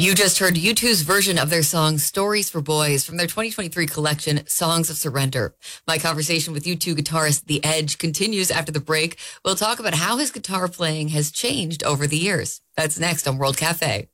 You just heard U2's version of their song Stories for Boys from their 2023 collection Songs of Surrender. My conversation with U2 guitarist The Edge continues after the break. We'll talk about how his guitar playing has changed over the years. That's next on World Cafe.